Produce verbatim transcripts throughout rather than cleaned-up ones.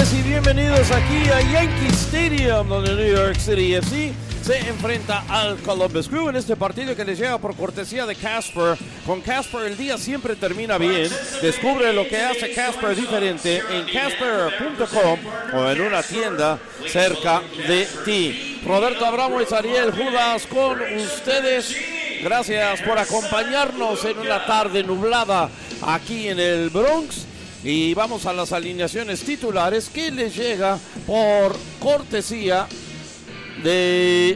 tardes y bienvenidos aquí a Yankee Stadium, donde New York City F C se enfrenta al Columbus Crew en este partido que les llega por cortesía de Casper. Con Casper el día siempre termina bien. Descubre lo que hace Casper diferente en casper punto com o en una tienda cerca de ti. Roberto Abramo y Ariel Judas con ustedes. Gracias por acompañarnos en una tarde nublada aquí en el Bronx. Y vamos a las alineaciones titulares que les llega por cortesía de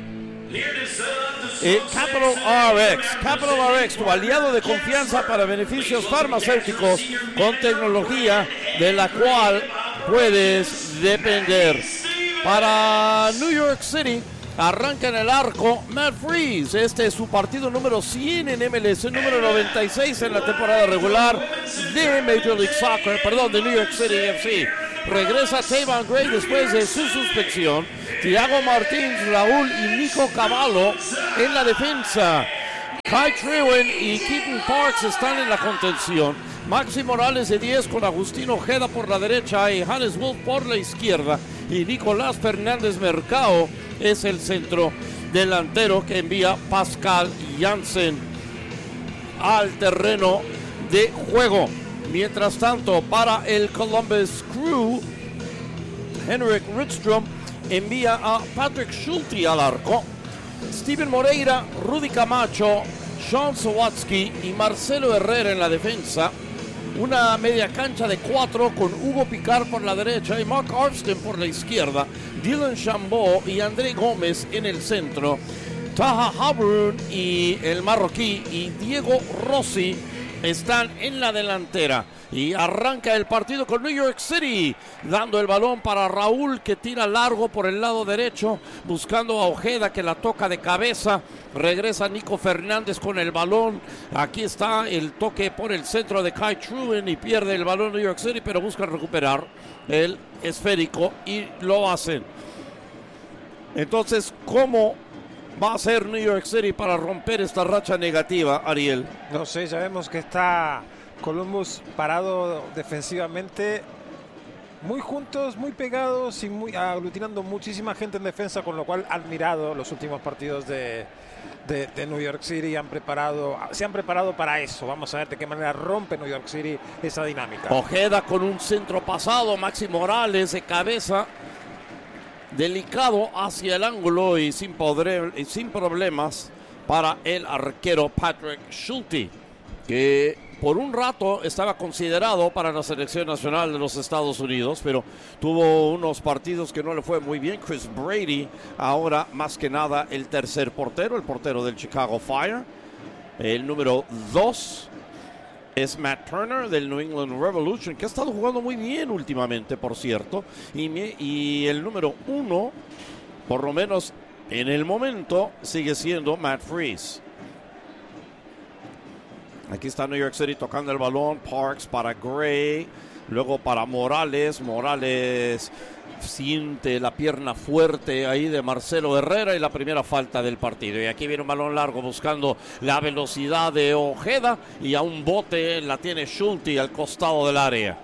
eh, Capital R X. Capital R X, tu aliado de confianza para beneficios farmacéuticos con tecnología de la cual puedes depender. Para New York City, arranca en el arco Matt Freese. Este es su partido número cien en M L S, número noventa y seis en la temporada regular de Major League Soccer, perdón, de New York City F C. Regresa Tayvon Gray después de su suspensión. Thiago Martins, Raúl y Nico Cavallo en la defensa. Kai Trewin y Keaton Parks están en la contención. Maxi Morales de diez con Agustín Ojeda por la derecha y Hannes Wolf por la izquierda. Y Nicolás Fernández Mercado es el centro delantero que envía Pascal Jansen al terreno de juego. Mientras tanto, para el Columbus Crew, Henrik Rydström envía a Patrick Schulte al arco. Steven Moreira, Rudy Camacho, Sean Sawatsky y Marcelo Herrera en la defensa. Una media cancha de cuatro con Hugo Picar por la derecha y Mark Armstead por la izquierda. Dylan Chambeau y André Gómez en el centro. Taha Habrun y el marroquí y Diego Rossi están en la delantera. Y arranca el partido con New York City, dando el balón para Raúl, que tira largo por el lado derecho, buscando a Ojeda, que la toca de cabeza. Regresa Nico Fernández con el balón. Aquí está el toque por el centro de Kai Trewin y pierde el balón New York City, pero busca recuperar el esférico y lo hacen. Entonces, ¿cómo va a ser New York City para romper esta racha negativa, Ariel? No sé, ya vemos que está Columbus parado defensivamente, muy juntos, muy pegados y muy aglutinando muchísima gente en defensa, con lo cual han mirado los últimos partidos de, de, de New York City y han preparado, se han preparado para eso. Vamos a ver de qué manera rompe New York City esa dinámica. Ojeda con un centro pasado, Maxi Morales de cabeza, delicado hacia el ángulo y sin, poder, y sin problemas para el arquero Patrick Schulte, que por un rato estaba considerado para la selección nacional de los Estados Unidos, pero tuvo unos partidos que no le fue muy bien. Chris Brady, ahora más que nada el tercer portero, el portero del Chicago Fire. El número dos es Matt Turner del New England Revolution, que ha estado jugando muy bien últimamente, por cierto. Y, y el número uno, por lo menos en el momento, sigue siendo Matt Freese. Aquí está New York City tocando el balón. Parks para Gray. Luego para Morales. Morales siente la pierna fuerte ahí de Marcelo Herrera y la primera falta del partido. Y aquí viene un balón largo buscando la velocidad de Ojeda. Y a un bote la tiene Schulte al costado del área.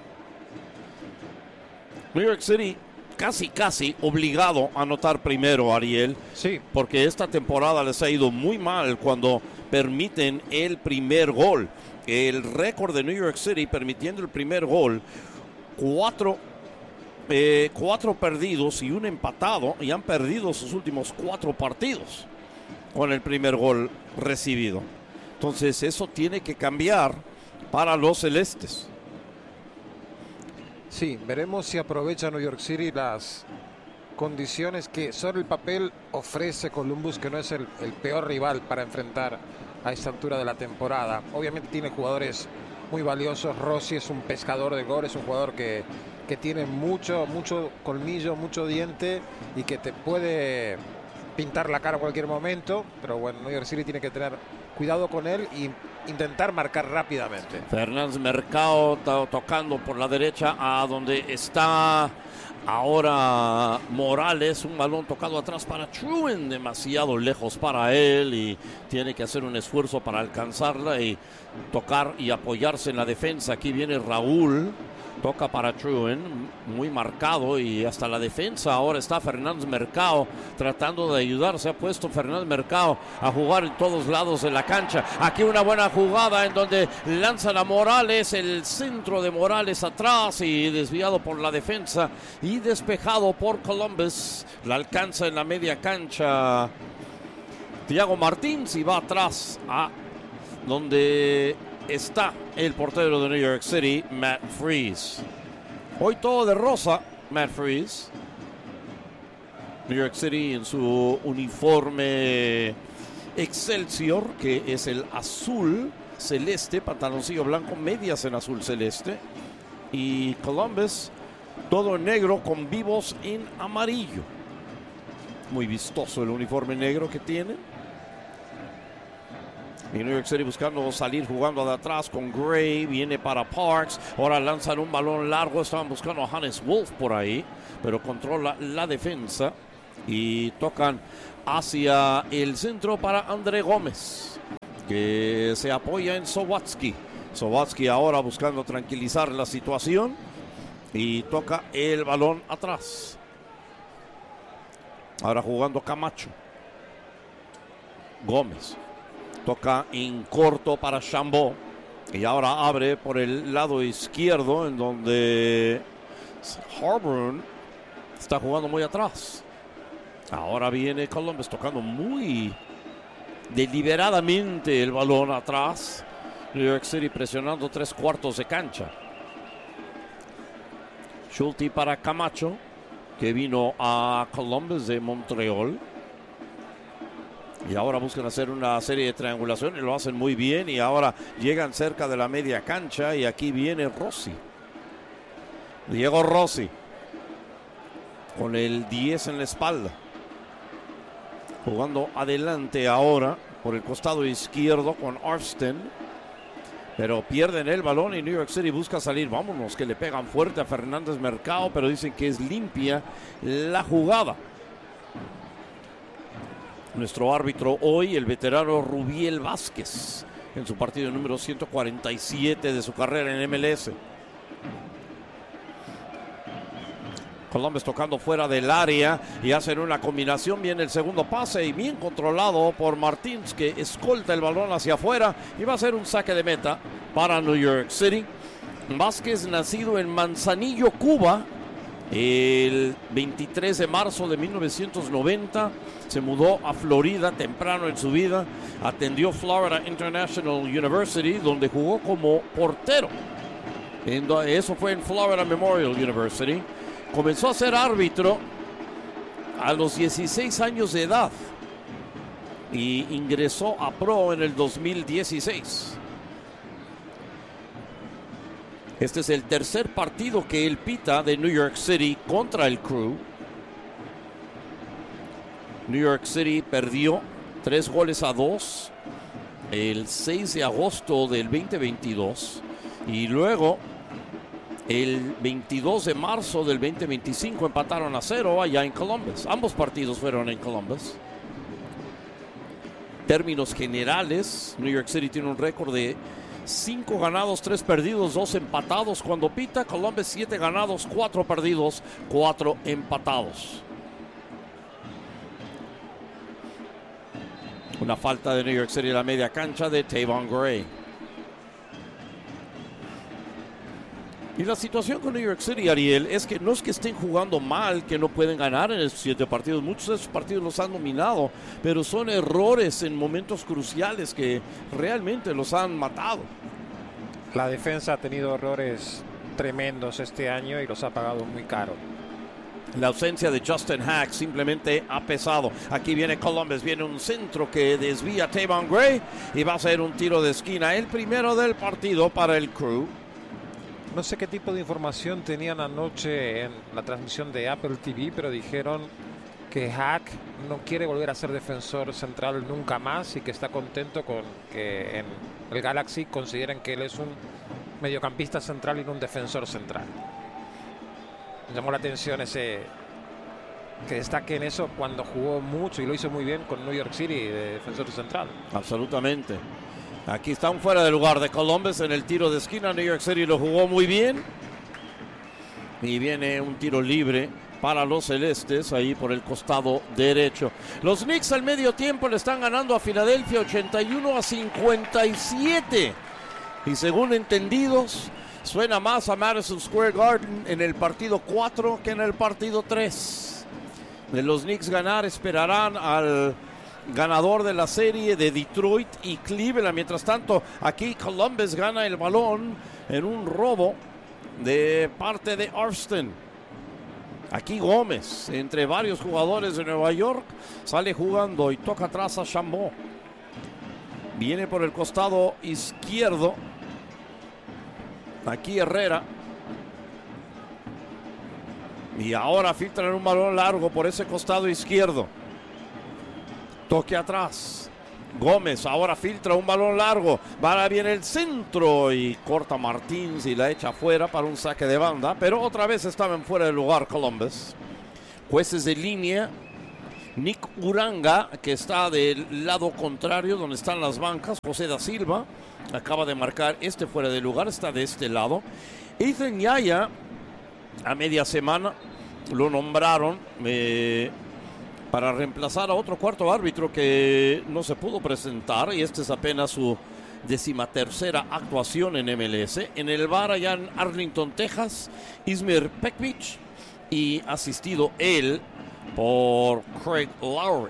New York City casi, casi obligado a anotar primero, Ariel. Sí. Porque esta temporada les ha ido muy mal cuando permiten el primer gol. El récord de New York City permitiendo el primer gol, cuatro, eh, cuatro perdidos y un empatado, y han perdido sus últimos cuatro partidos con el primer gol recibido. Entonces eso tiene que cambiar para los celestes. Sí, veremos si aprovecha New York City las condiciones que sobre el papel ofrece Columbus, que no es el, el peor rival para enfrentar a esta altura de la temporada. Obviamente tiene jugadores muy valiosos. Rossi es un pescador de gol, es un jugador que, que tiene mucho, mucho colmillo, mucho diente y que te puede pintar la cara a cualquier momento, pero bueno, New York City tiene que tener cuidado con él y intentar marcar rápidamente. Fernández Mercado to- tocando por la derecha a donde está ahora Morales, un balón tocado atrás para Trewin, demasiado lejos para él y tiene que hacer un esfuerzo para alcanzarla y tocar y apoyarse en la defensa. Aquí viene Raúl Toca para Truen, muy marcado, y hasta la defensa ahora está Fernández Mercado tratando de ayudar. Se ha puesto Fernández Mercado a jugar en todos lados de la cancha. Aquí una buena jugada en donde lanzan a Morales, el centro de Morales atrás y desviado por la defensa y despejado por Columbus. La alcanza en la media cancha Thiago Martins y va atrás a donde está el portero de New York City, Matt Freese. Hoy todo de rosa, Matt Freese. New York City en su uniforme Excelsior, que es el azul celeste, pantaloncillo blanco, medias en azul celeste. Y Columbus, todo en negro con vivos en amarillo. Muy vistoso el uniforme negro que tiene. Y New York City buscando salir jugando de atrás con Gray. Viene para Parks. Ahora lanzan un balón largo. Estaban buscando a Hannes Wolf por ahí, pero controla la defensa. Y tocan hacia el centro para André Gómez, que se apoya en Sowatsky. Sowatsky ahora buscando tranquilizar la situación. Y toca el balón atrás. Ahora jugando Camacho. Gómez. Toca en corto para Chambeau. Y ahora abre por el lado izquierdo, en donde Harburn está jugando muy atrás. Ahora viene Columbus tocando muy deliberadamente el balón atrás. New York City presionando tres cuartos de cancha. Schulte para Camacho, que vino a Columbus de Montreal. Y ahora buscan hacer una serie de triangulaciones, lo hacen muy bien y ahora llegan cerca de la media cancha y aquí viene Rossi. Diego Rossi con el diez en la espalda. Jugando adelante ahora por el costado izquierdo con Arfsten. Pero pierden el balón y New York City busca salir. Vámonos, que le pegan fuerte a Fernández Mercado, pero dicen que es limpia la jugada. Nuestro árbitro hoy, el veterano Rubiel Vázquez, en su partido número ciento cuarenta y siete de su carrera en M L S. Columbus tocando fuera del área y hacen una combinación. Viene el segundo pase y bien controlado por Martins, que escolta el balón hacia afuera y va a ser un saque de meta para New York City. Vázquez, nacido en Manzanillo, Cuba, el veintitrés de marzo de mil novecientos noventa, se mudó a Florida temprano en su vida, atendió Florida International University, donde jugó como portero. Eso fue en Florida Memorial University. Comenzó a ser árbitro a los dieciséis años de edad y ingresó a pro en el dos mil dieciséis. Este es el tercer partido que él pita de New York City contra el Crew. New York City perdió tres goles a dos el seis de agosto del veinte veintidós y luego el veintidós de marzo del veinte veinticinco empataron a cero allá en Columbus. Ambos partidos fueron en Columbus. Términos generales, New York City tiene un récord de cinco ganados, tres perdidos, dos empatados cuando pita. Columbus siete ganados, cuatro perdidos, cuatro empatados. Una falta de New York City en la media cancha de Tavon Gray. Y la situación con New York City, Ariel, es que no es que estén jugando mal, que no pueden ganar en esos siete partidos. Muchos de esos partidos los han dominado, pero son errores en momentos cruciales que realmente los han matado. La defensa ha tenido errores tremendos este año y los ha pagado muy caro. La ausencia de Justin Hack simplemente ha pesado. Aquí viene Columbus, viene un centro que desvía Tavon Gray y va a ser un tiro de esquina, el primero del partido para el Crew. No sé qué tipo de información tenían anoche en la transmisión de Apple T V, pero dijeron que Hack no quiere volver a ser defensor central nunca más y que está contento con que en el Galaxy consideren que él es un mediocampista central y no un defensor central. Me llamó la atención ese que destaque en eso cuando jugó mucho y lo hizo muy bien con New York City de defensor central. Absolutamente. Aquí está un fuera de lugar de Columbus en el tiro de esquina. New York City lo jugó muy bien. Y viene un tiro libre para los celestes ahí por el costado derecho. Los Knicks al medio tiempo le están ganando a Filadelfia ochenta y uno a cincuenta y siete. Y según entendidos, suena más a Madison Square Garden en el partido cuatro que en el partido tres. De los Knicks ganar, esperarán al ganador de la serie de Detroit y Cleveland. Mientras tanto, aquí Columbus gana el balón en un robo de parte de Armstead. Aquí Gómez, entre varios jugadores de Nueva York, sale jugando y toca atrás a Chambó. Viene por el costado izquierdo. Aquí Herrera. Y ahora filtran un balón largo por ese costado izquierdo. Toque atrás. Gómez ahora filtra un balón largo. Va bien el centro y corta Martins y la echa afuera para un saque de banda. Pero otra vez estaban fuera de lugar Columbus. Jueces de línea. Nick Uranga, que está del lado contrario donde están las bancas. José da Silva acaba de marcar este fuera de lugar. Está de este lado. Ethan Yaya, a media semana lo nombraron eh, para reemplazar a otro cuarto árbitro que no se pudo presentar, y esta es apenas su decimatercera actuación en M L S. En el V A R allá en Arlington, Texas, Izmir Pekovic, y asistido él por Craig Lowry.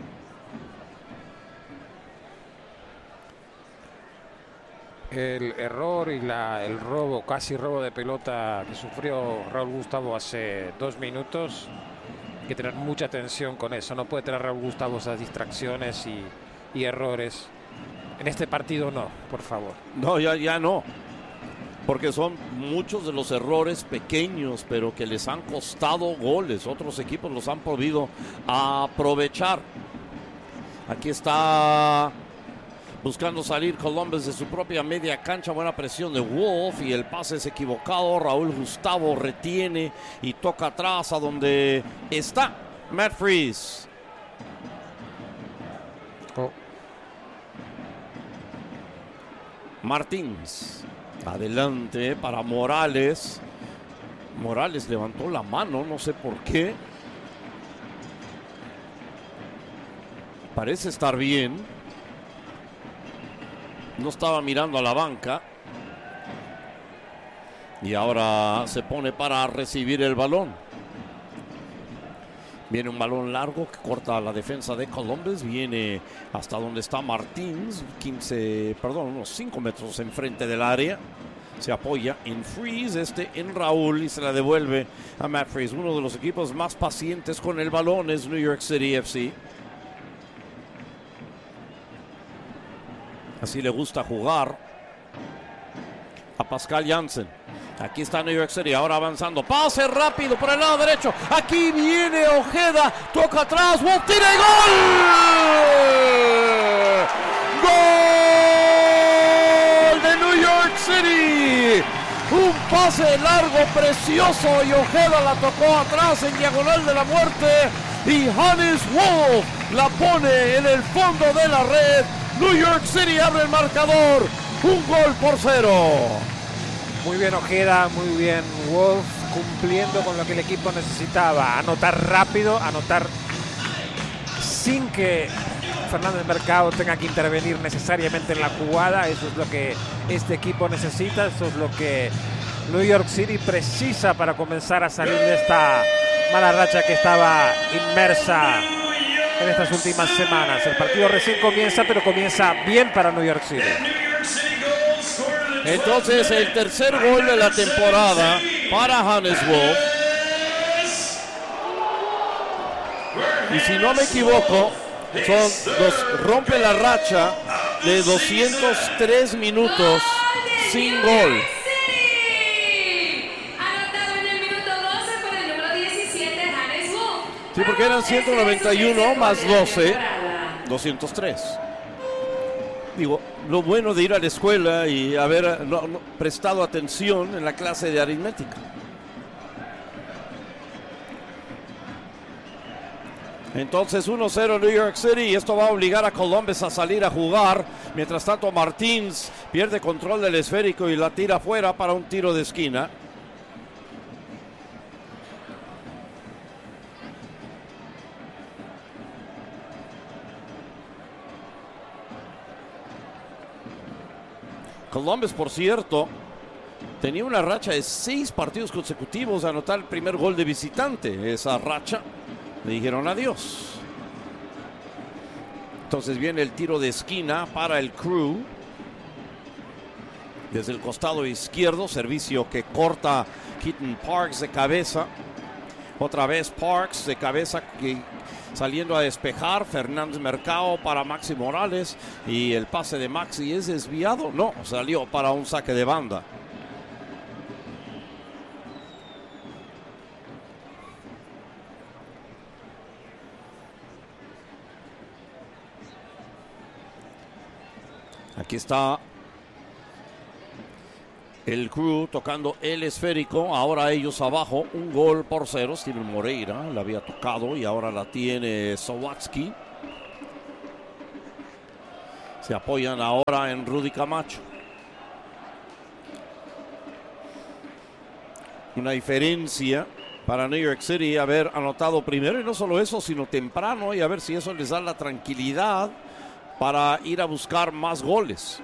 El error y la, el robo, casi robo de pelota que sufrió Raúl Gustavo hace dos minutos, hay que tener mucha atención con eso. No puede tener Raúl Gustavo esas distracciones y, y errores. En este partido no, por favor. No, ya, ya no. Porque son muchos de los errores pequeños, pero que les han costado goles. Otros equipos los han podido aprovechar. Aquí está buscando salir Columbus de su propia media cancha. Buena presión de Wolf y el pase es equivocado. Raúl Gustavo retiene y toca atrás a donde está Matt Freese. Oh. Martins. Adelante para Morales. Morales levantó la mano, no sé por qué. Parece estar bien. No estaba mirando a la banca. Y ahora se pone para recibir el balón. Viene un balón largo que corta la defensa de Columbus. Viene hasta donde está Martins. quince, perdón, unos cinco metros enfrente del área. Se apoya en Freese, este en Raúl, y se la devuelve a Matt Freese. Uno de los equipos más pacientes con el balón es New York City F C. Así le gusta jugar a Pascal Jansen. Aquí está New York City, ahora avanzando. Pase rápido por el lado derecho. Aquí viene Ojeda, toca atrás, Wolf tira y gol. ¡Gol de New York City! Un pase largo, precioso, y Ojeda la tocó atrás en diagonal de la muerte. Y Hannes Wolf la pone en el fondo de la red. New York City abre el marcador. Un gol por cero. Muy bien Ojeda, muy bien Wolf, cumpliendo con lo que el equipo necesitaba. Anotar rápido, anotar sin que Fernández Mercado tenga que intervenir necesariamente en la jugada. Eso es lo que este equipo necesita, eso es lo que New York City precisa para comenzar a salir de esta mala racha que estaba inmersa en estas últimas semanas. El partido recién comienza, pero comienza bien para New York City. Entonces el tercer gol de la temporada para Hannes Wolf. Y si no me equivoco, son dos, rompe la racha de doscientos tres minutos sin gol. Sí, porque eran ciento noventa y uno más doce, doscientos tres. Digo, lo bueno de ir a la escuela y haber no, no, prestado atención en la clase de aritmética. Entonces uno cero New York City, y esto va a obligar a Columbus a salir a jugar. Mientras tanto Martins pierde control del esférico y la tira afuera para un tiro de esquina. Columbus, por cierto, tenía una racha de seis partidos consecutivos de anotar el primer gol de visitante. Esa racha le dijeron adiós. Entonces viene el tiro de esquina para el Crew. Desde el costado izquierdo, servicio que corta Keaton Parks de cabeza. Otra vez Parks de cabeza que, saliendo a despejar. Fernández Mercado para Maxi Morales. Y el pase de Maxi es desviado. No, salió para un saque de banda. Aquí está el Crew tocando el esférico. Ahora ellos abajo, un gol por cero. Steven Moreira la había tocado y ahora la tiene Sawatsky. Se apoyan ahora en Rudy Camacho. Una diferencia para New York City haber anotado primero, y no solo eso, sino temprano, y a ver si eso les da la tranquilidad para ir a buscar más goles.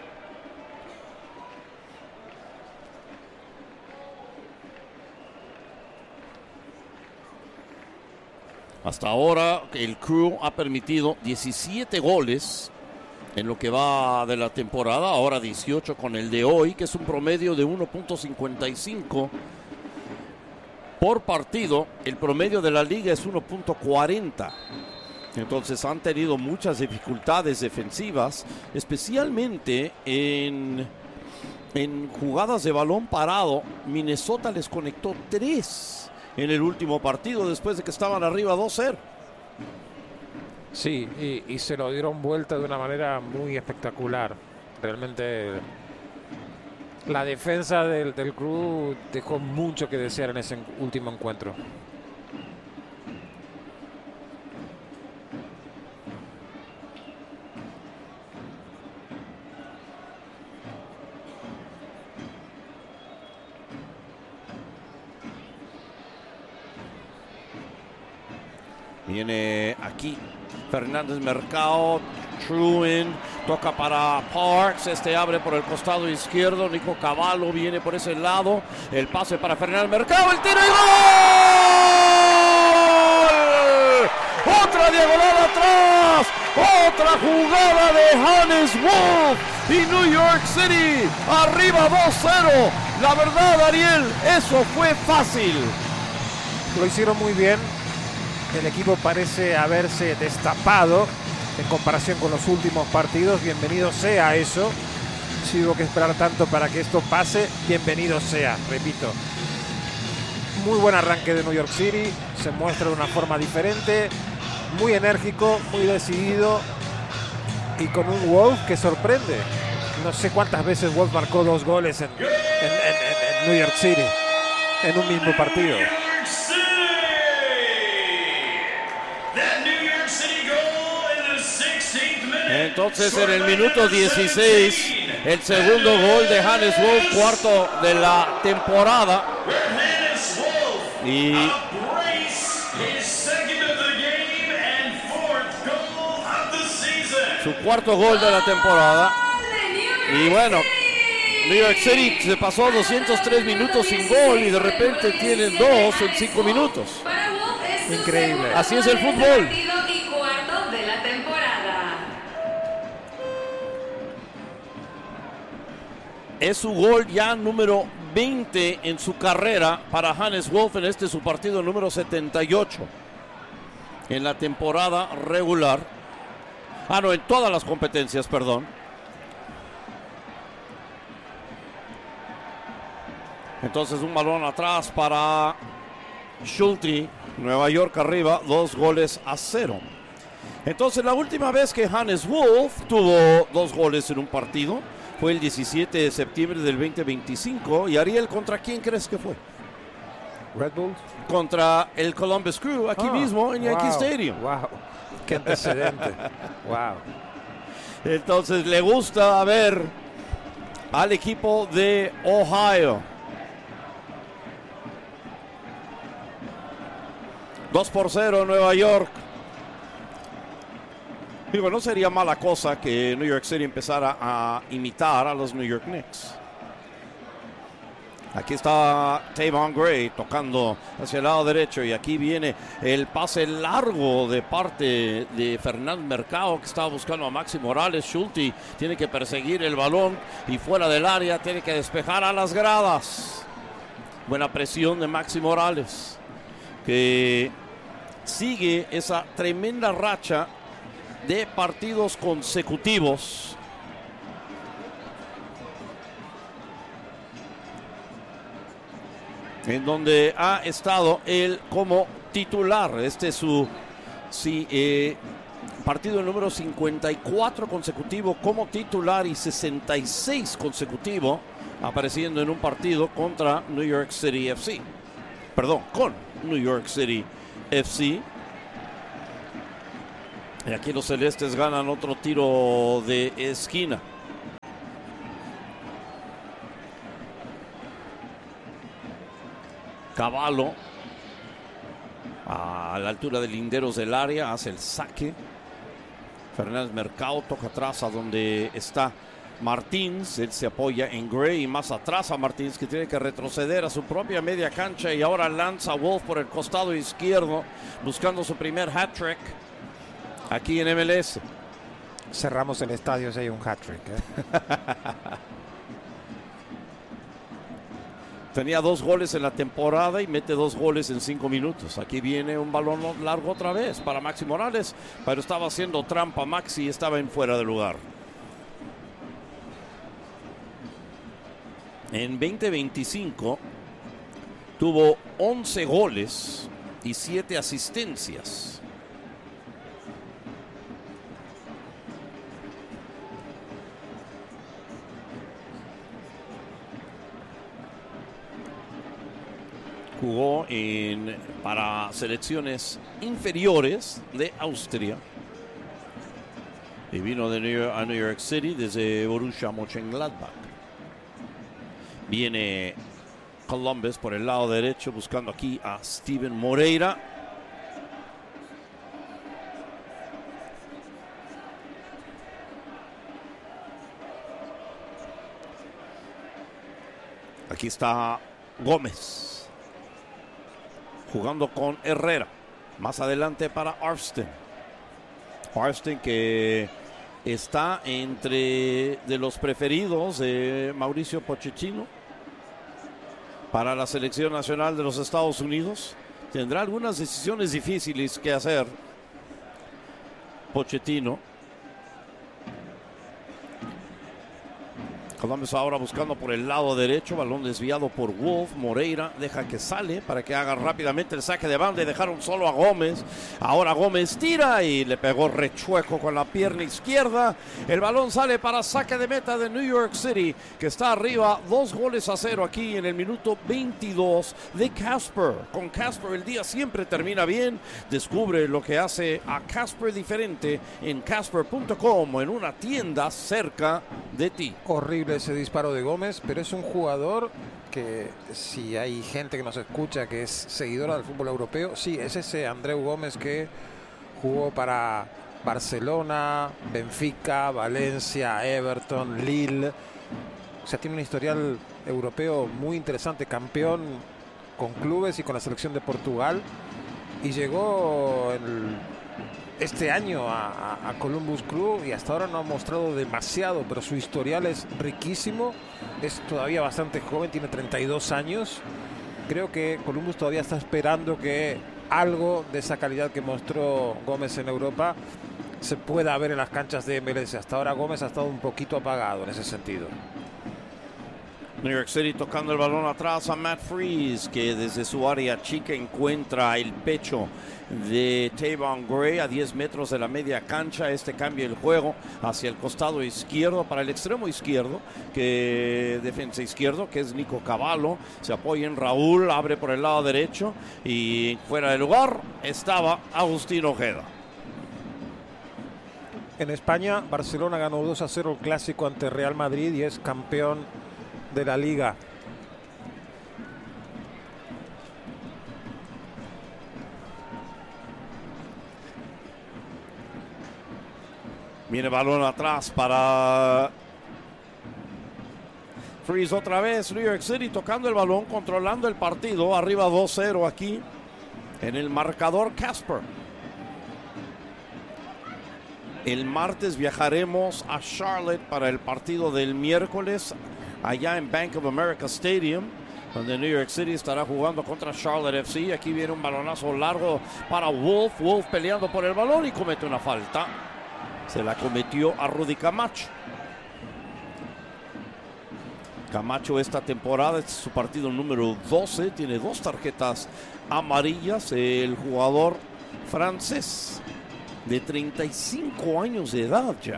Hasta ahora el Crew ha permitido diecisiete goles en lo que va de la temporada, ahora dieciocho con el de hoy, que es un promedio de uno punto cincuenta y cinco por partido. El promedio de la liga es uno punto cuarenta. Entonces han tenido muchas dificultades defensivas, especialmente en, en jugadas de balón parado. Minnesota les conectó tres en el último partido después de que estaban arriba dos cero. Sí, y, y se lo dieron vuelta de una manera muy espectacular. Realmente la defensa del, del Crew dejó mucho que desear en ese último encuentro. Viene aquí Fernández Mercado, Truen, toca para Parks, este abre por el costado izquierdo, Nico Cavallo viene por ese lado, el pase para Fernández Mercado, el tiro y gol. Otra diagonal atrás, otra jugada de Hannes Wolf y New York City arriba dos cero. La verdad, Ariel, eso fue fácil. Lo hicieron muy bien. El equipo parece haberse destapado en comparación con los últimos partidos. Bienvenido sea eso. Si hubo que esperar tanto para que esto pase, bienvenido sea, repito. Muy buen arranque de New York City. Se muestra de una forma diferente. Muy enérgico, muy decidido. Y con un Wolf que sorprende. No sé cuántas veces Wolf marcó dos goles en, en, en, en New York City en un mismo partido. Entonces en el minuto dieciséis, el segundo gol de Hannes Wolf, cuarto de la temporada. Y su cuarto gol de la temporada. Y bueno, New York City se pasó doscientos tres minutos sin gol y de repente tienen dos en cinco minutos. Increíble. Así es el fútbol. Es su gol ya número veinte en su carrera para Hannes Wolf en este su partido número setenta y ocho en la temporada regular. Ah, no, en todas las competencias, perdón. Entonces un balón atrás para Schulte. Nueva York arriba, dos goles a cero. Entonces la última vez que Hannes Wolf tuvo dos goles en un partido fue el diecisiete de septiembre del veinte veinticinco. Y Ariel, ¿contra quién crees que fue? Red Bulls. Contra el Columbus Crew, aquí oh, mismo en Yankee wow, Stadium. Wow, qué antecedente. Wow. Entonces le gusta ver al equipo de Ohio. dos por cero Nueva York. Digo, no sería mala cosa que New York City empezara a imitar a los New York Knicks. Aquí está Tavon Gray tocando hacia el lado derecho y aquí viene el pase largo de parte de Fernán Mercado, que estaba buscando a Maxi Morales. Schulte tiene que perseguir el balón y fuera del área tiene que despejar a las gradas. Buena presión de Maxi Morales, que sigue esa tremenda racha de partidos consecutivos en donde ha estado él como titular. Este es su sí, eh, partido número cincuenta y cuatro consecutivo como titular y sesenta y seis consecutivo apareciendo en un partido contra New York City F C. Perdón, con New York City F C. Y aquí los celestes ganan otro tiro de esquina. Cavallo, a la altura de linderos del área, hace el saque. Fernández Mercado toca atrás a donde está Martins. Él se apoya en Gray y más atrás a Martins, que tiene que retroceder a su propia media cancha y ahora lanza a Wolf por el costado izquierdo buscando su primer hat-trick aquí en M L S. Cerramos el estadio si hay un hat-trick, ¿eh? Tenía dos goles en la temporada y mete dos goles en cinco minutos. Aquí viene un balón largo otra vez para Maxi Morales, pero estaba haciendo trampa Maxi y estaba en fuera de lugar. En veinte veinticinco tuvo once goles y siete asistencias. Jugó en, para selecciones inferiores de Austria y vino de New York, a New York City desde Borussia Mönchengladbach. Viene Columbus por el lado derecho buscando aquí a Steven Moreira. Aquí está Gómez jugando con Herrera. Más adelante para Arfsten. Arfsten, que está entre de los preferidos de Mauricio Pochettino para la selección nacional de los Estados Unidos. Tendrá algunas decisiones difíciles que hacer Pochettino. Columbus ahora buscando por el lado derecho, balón desviado por Wolf. Moreira deja que sale para que haga rápidamente el saque de banda y dejaron solo a Gómez. Ahora Gómez tira y le pegó rechueco con la pierna izquierda. El balón sale para saque de meta de New York City, que está arriba dos goles a cero aquí en el minuto veintidós de Casper. Con Casper el día siempre termina bien. Descubre lo que hace a Casper diferente en casper punto com o en una tienda cerca de ti. Horrible ese disparo de Gómez, pero es un jugador que, si hay gente que nos escucha que es seguidora del fútbol europeo, sí, es ese Andreu Gómez que jugó para Barcelona, Benfica, Valencia, Everton, Lille. O sea, tiene un historial europeo muy interesante, campeón con clubes y con la selección de Portugal, y llegó el este año a, a Columbus Crew y hasta ahora no ha mostrado demasiado, pero su historial es riquísimo. Es todavía bastante joven, tiene treinta y dos años. Creo que Columbus todavía está esperando que algo de esa calidad que mostró Gómez en Europa se pueda ver en las canchas de M L S. Hasta ahora Gómez ha estado un poquito apagado en ese sentido. New York City tocando el balón atrás a Matt Freese, que desde su área chica encuentra el pecho de Tavon Gray a diez metros de la media cancha. Este cambia el juego hacia el costado izquierdo para el extremo izquierdo, que defensa izquierdo, que es Nico Cavallo. Se apoya en Raúl, abre por el lado derecho y fuera de lugar estaba Agustín Ojeda. En España, Barcelona ganó dos a cero el clásico ante Real Madrid y es campeón de la Liga. Viene balón atrás para Freeze otra vez. New York City tocando el balón, controlando el partido. Arriba dos cero aquí en el marcador Casper. El martes viajaremos a Charlotte para el partido del miércoles allá en Bank of America Stadium, donde New York City estará jugando contra Charlotte F C. Aquí viene un balonazo largo para Wolf. Wolf peleando por el balón y comete una falta. Se la cometió a Rudy Camacho. Camacho esta temporada, este es su partido número doce, tiene dos tarjetas amarillas. El jugador francés de treinta y cinco años de edad ya.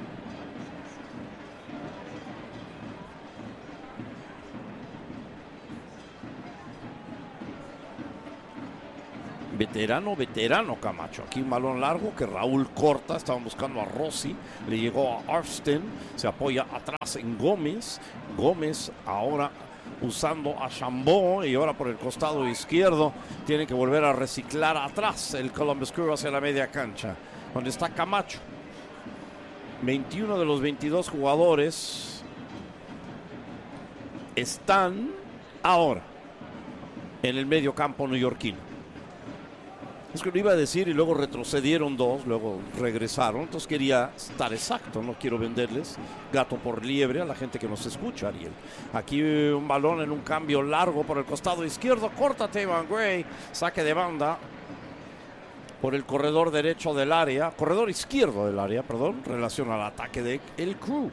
Veterano, veterano Camacho. Aquí un balón largo que Raúl corta. Estaban buscando a Rossi. Le llegó a Arsten. Se apoya atrás en Gómez. Gómez ahora usando a Chambó. Y ahora por el costado izquierdo tiene que volver a reciclar atrás el Columbus Crew hacia la media cancha, donde está Camacho. veintiuno de los veintidós jugadores están ahora en el medio campo neoyorquino. Es que lo iba a decir y luego retrocedieron dos, luego regresaron. Entonces quería estar exacto, no quiero venderles gato por liebre a la gente que nos escucha, Ariel. Aquí un balón en un cambio largo por el costado izquierdo, corta Tayvon Gray, saque de banda por el corredor derecho del área, corredor izquierdo del área, perdón, relación al ataque de el Crew.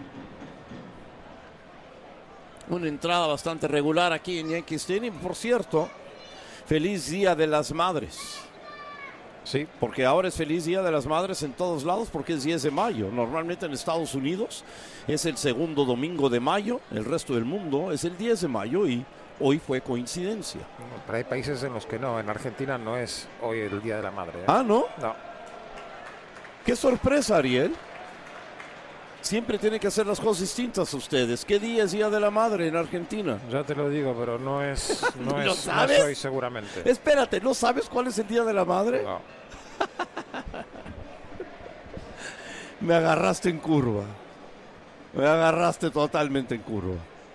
Una entrada bastante regular aquí en Yankee Stadium. Por cierto, feliz Día de las Madres. Sí, porque ahora es feliz Día de las Madres en todos lados porque es diez de mayo. Normalmente en Estados Unidos es el segundo domingo de mayo, el resto del mundo es el diez de mayo y hoy fue coincidencia. No, pero hay países en los que no, en Argentina no es hoy el Día de la Madre, ¿eh? Ah, ¿no? No. Qué sorpresa, Ariel. Siempre tienen que hacer las cosas distintas ustedes. ¿Qué día es Día de la Madre en Argentina? Ya te lo digo, pero no es, no ¿Lo es, sabes? no soy seguramente. Espérate, ¿no sabes cuál es el Día de la Madre? No. Me agarraste en curva. Me agarraste totalmente en curva.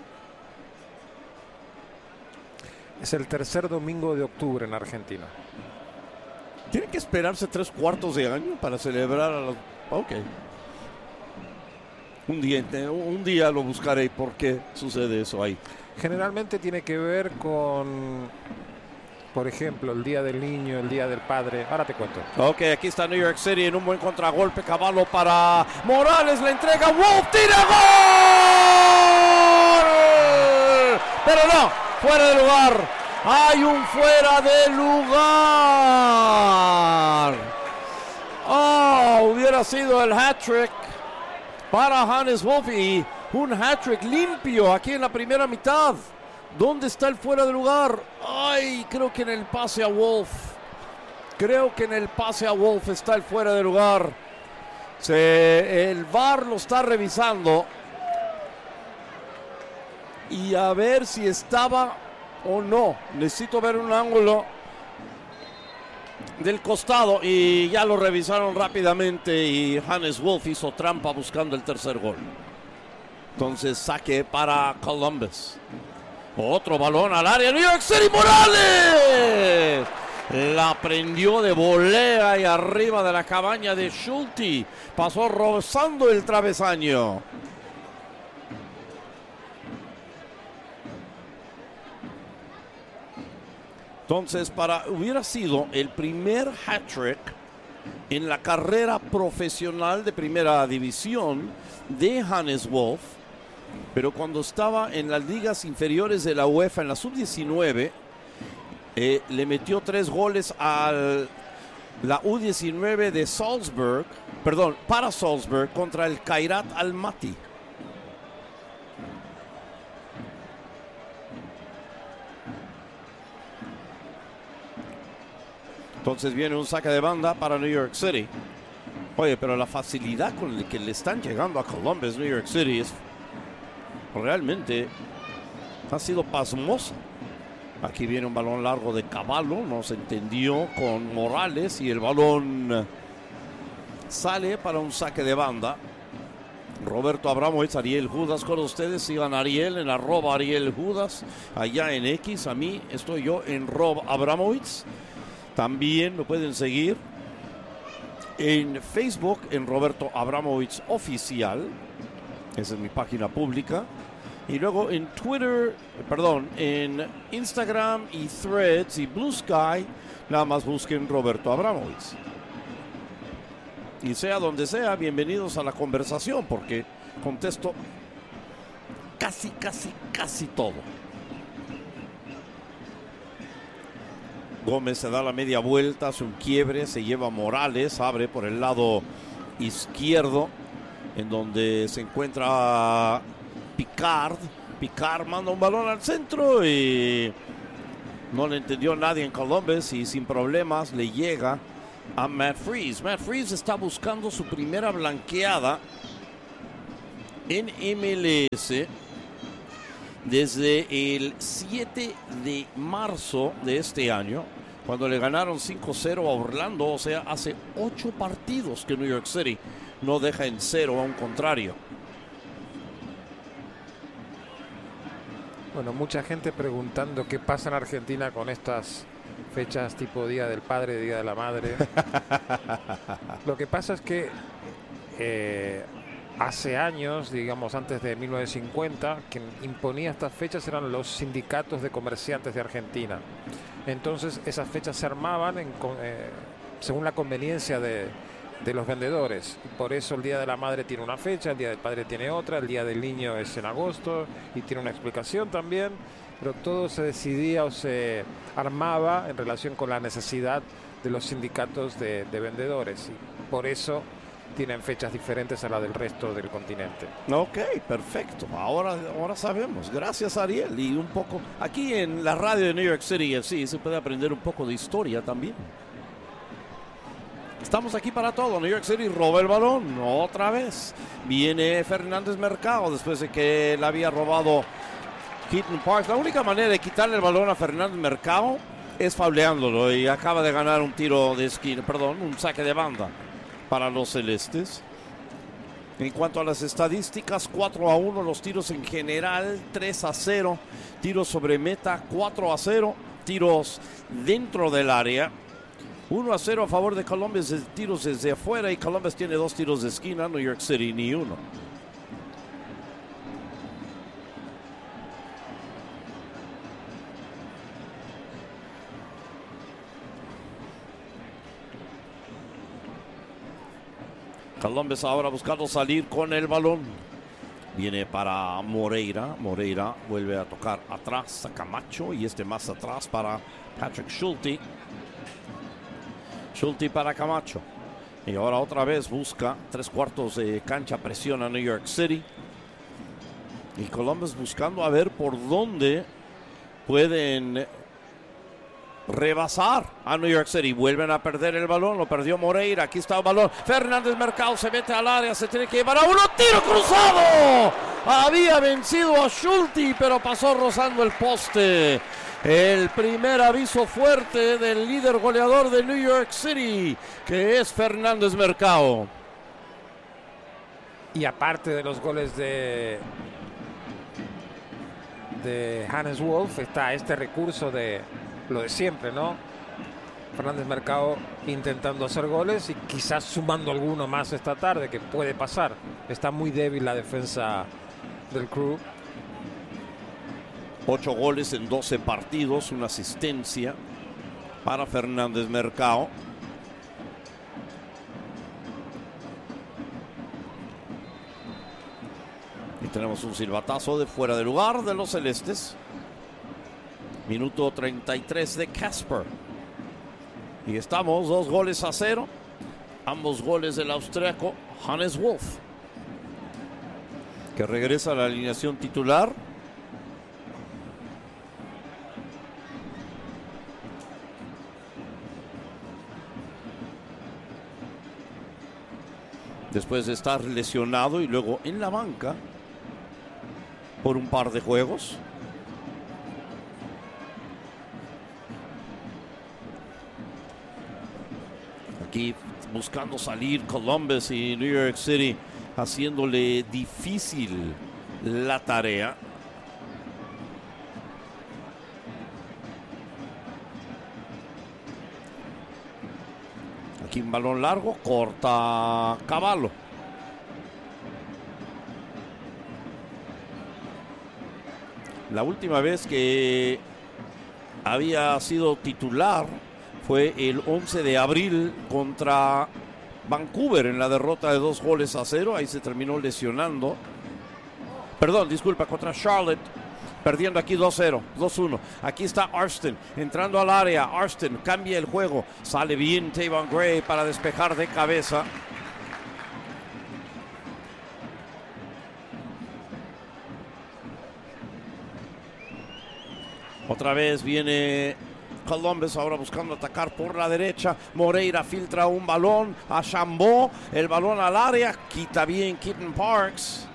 Es el tercer domingo de octubre en Argentina. ¿Tienen que esperarse tres cuartos de año para celebrar a los... Ok. Un día, un día lo buscaré por qué sucede eso ahí. Generalmente tiene que ver con, por ejemplo, el Día del Niño, el Día del Padre. Ahora te cuento. Ok, aquí está New York City en un buen contragolpe. Cavallo para Morales, la entrega. Wolf tira gol. Pero no, fuera de lugar. Hay un fuera de lugar. Oh, hubiera sido el hat-trick para Hannes Wolf y un hat-trick limpio aquí en la primera mitad. ¿Dónde está el fuera de lugar? Ay, creo que en el pase a Wolf. Creo que en el pase a Wolf está el fuera de lugar. Se, el V A R lo está revisando. Y a ver si estaba o no. Necesito ver un ángulo del costado y ya lo revisaron rápidamente y Hannes Wolf hizo trampa buscando el tercer gol. Entonces saque para Columbus. Otro balón al área. New York City, Morales. La prendió de volea y arriba de la cabaña de Schulte. Pasó rozando el travesaño. Entonces, para hubiera sido el primer hat-trick en la carrera profesional de primera división de Hannes Wolf, pero cuando estaba en las ligas inferiores de la UEFA en la sub diecinueve, eh, le metió tres goles a la U diecinueve de Salzburg, perdón, para Salzburg contra el Kairat Almaty. Entonces viene un saque de banda para New York City. Oye, pero la facilidad con la que le están llegando a Columbus, New York City, es realmente ha sido pasmosa. Aquí viene un balón largo de Cavallo, no se entendió con Morales y el balón sale para un saque de banda. Roberto Abramovich, Ariel Judas con ustedes. Sigan a Ariel en arroba Ariel Judas allá en X. A mí estoy yo en Rob Abramovich. También me pueden seguir en Facebook en Roberto Abramovich Oficial. Esa es mi página pública. Y luego en Twitter, perdón, en Instagram y Threads y Blue Sky, nada más busquen Roberto Abramovich. Y sea donde sea, bienvenidos a la conversación, porque contesto casi, casi, casi todo. Gómez se da la media vuelta, hace un quiebre, se lleva a Morales, abre por el lado izquierdo, en donde se encuentra Picard. Picard manda un balón al centro y no le entendió nadie en Columbus y sin problemas le llega a Matt Freese. Matt Freese está buscando su primera blanqueada en M L S desde el siete de marzo de este año, cuando le ganaron cinco cero a Orlando. O sea, hace ocho partidos que New York City no deja en cero a un contrario. Bueno, mucha gente preguntando qué pasa en Argentina con estas fechas tipo Día del Padre, Día de la Madre. Lo que pasa es que eh, hace años, digamos antes de mil novecientos cincuenta, quien imponía estas fechas eran los sindicatos de comerciantes de Argentina. Entonces esas fechas se armaban en, eh, según la conveniencia de, de los vendedores. Por eso el Día de la Madre tiene una fecha, el Día del Padre tiene otra, el Día del Niño es en agosto y tiene una explicación también. Pero todo se decidía o se armaba en relación con la necesidad de los sindicatos de, de vendedores. Y por eso tienen fechas diferentes a la del resto del continente. Ok, perfecto. Ahora, ahora sabemos. Gracias, Ariel. Y un poco, aquí en la radio de New York City F C se puede aprender un poco de historia también. Estamos aquí para todo. New York City roba el balón otra vez. Viene Fernández Mercado después de que le había robado Keaton Parks. La única manera de quitarle el balón a Fernández Mercado es fauleándolo, y acaba de ganar un tiro de esquina, perdón, un saque de banda para los celestes. En cuanto a las estadísticas, cuatro a uno los tiros en general, tres a cero tiros sobre meta, cuatro a cero tiros dentro del área, uno a cero a favor de Columbus de tiros desde afuera, y Columbus tiene dos tiros de esquina, New York City ni uno. Columbus ahora buscando salir con el balón. Viene para Moreira. Moreira vuelve a tocar atrás a Camacho, y este más atrás para Patrick Schulte. Schulte para Camacho. Y ahora otra vez busca tres cuartos de cancha, presiona New York City. Y Columbus buscando a ver por dónde pueden rebasar a New York City. Vuelven a perder el balón, lo perdió Moreira. Aquí está el balón. Fernández Mercado se mete al área, se tiene que llevar a uno. ¡Tiro cruzado! Había vencido a Schulte, pero pasó rozando el poste. El primer aviso fuerte del líder goleador de New York City, que es Fernández Mercado. Y aparte de los goles de de Hannes Wolf, está este recurso de lo de siempre, ¿no? Fernández Mercado intentando hacer goles y quizás sumando alguno más esta tarde, que puede pasar. Está muy débil la defensa del Crew. Ocho goles en doce partidos, una asistencia para Fernández Mercado. Y tenemos un silbatazo de fuera de lugar de los celestes. Minuto treinta y tres de Casper. Y estamos dos goles a cero. Ambos goles del austriaco Hannes Wolf, que regresa a la alineación titular. Después de estar lesionado y luego en la banca por un par de juegos. Aquí buscando salir Columbus y New York City, haciéndole difícil la tarea. Aquí un balón largo, corta Cavallo. La última vez que había sido titular fue el once de abril contra Vancouver en la derrota de dos goles a cero. Ahí se terminó lesionando. Perdón, disculpa, contra Charlotte. Perdiendo aquí dos cero, dos uno. Aquí está Arston entrando al área. Arston cambia el juego. Sale bien Tavon Gray para despejar de cabeza. Otra vez viene Columbus ahora buscando atacar por la derecha. Moreira filtra un balón a Chambeau. El balón al área. Quita bien Keaton Parks.